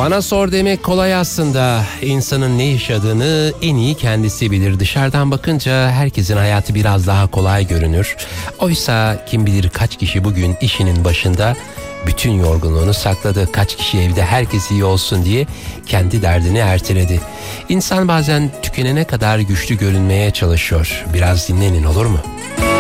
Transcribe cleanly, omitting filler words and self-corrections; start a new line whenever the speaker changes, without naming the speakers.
Bana sor demek kolay aslında. İnsanın ne yaşadığını en iyi kendisi bilir. Dışarıdan bakınca herkesin hayatı biraz daha kolay görünür. Oysa kim bilir kaç kişi bugün işinin başında bütün yorgunluğunu sakladı. Kaç kişi evde herkes iyi olsun diye kendi derdini erteledi. İnsan bazen tükenene kadar güçlü görünmeye çalışıyor. Biraz dinlenin, olur mu?